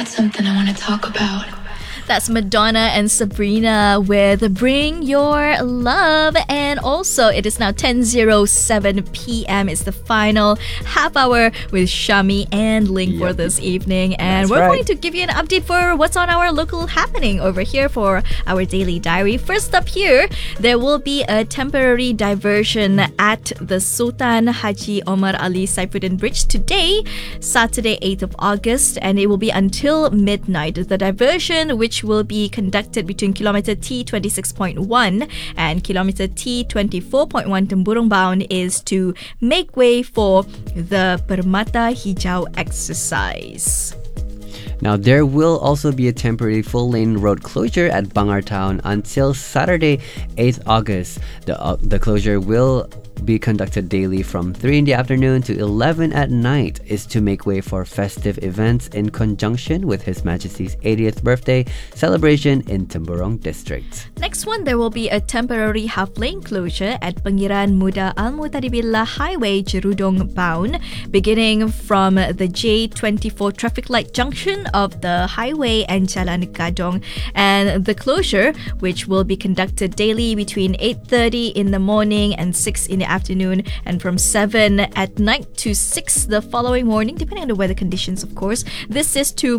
got something I want to talk about. That's Madonna and Sabrina with Bring Your Love. And also, it is now 10:07 p.m. It's the final half hour with Shami and Ling for this evening. And we're going to give you an update for what's on our local happening over here for our daily diary. First up here, there will be a temporary diversion at the Sultan Haji Omar Ali Saifuddin Bridge today, Saturday, 8th of August, and it will be until midnight. The diversion, which will be conducted between kilometer T26.1 and kilometer T24.1 Temburong bound, is to make way for the Permata Hijau exercise. Now, there will also be a temporary full-lane road closure at Bangar Town until Saturday, 8th August. The closure will be conducted daily from 3 in the afternoon to 11 at night, is to make way for festive events in conjunction with His Majesty's 80th birthday celebration in Temburong District. Next one, there will be a temporary half-lane closure at Pangeran Muda Al-Mutadibillah Highway, Jerudong bound, beginning from the J24 traffic light junction of the highway and Jalan Gadong. And the closure, which will be conducted daily between 8:30 in the morning and 6 in the afternoon, and from 7 at night to 6 the following morning, depending on the weather conditions, of course. This is to